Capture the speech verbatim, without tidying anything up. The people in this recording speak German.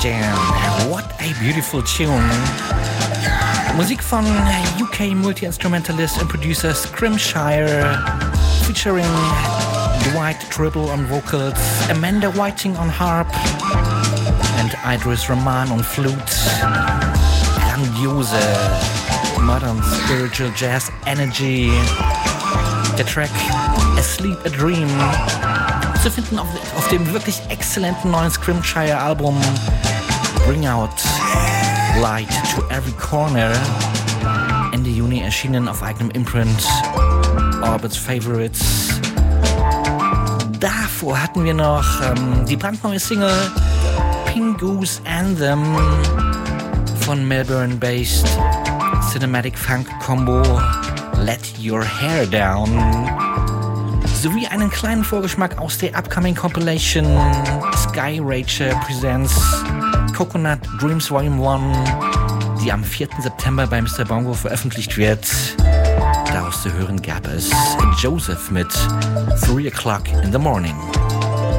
Jam. What a beautiful tune. Musik von U K Multi-Instrumentalist and Producer Scrimshire, featuring Dwight Tribble on vocals, Amanda Whiting on harp and Idris Rahman on flute. Grandiose modern spiritual jazz energy. Der Track Asleep a Dream zu finden auf, auf dem wirklich exzellenten neuen Scrimshire Album Bring Out Light to Every Corner, Ende Juni erschienen auf eigenem Imprint Orbit's Favorites. Davor hatten wir noch ähm, die brandneue Single Pingu's Anthem von Melbourne-based Cinematic Funk Combo Let Your Hair Down, sowie einen kleinen Vorgeschmack aus der upcoming Compilation Sky Racer Presents Coconut Dreams Volume eins, die am vierten September bei Mister Bongo veröffentlicht wird. Daraus zu hören gab es Joseph mit Three O'Clock in the Morning.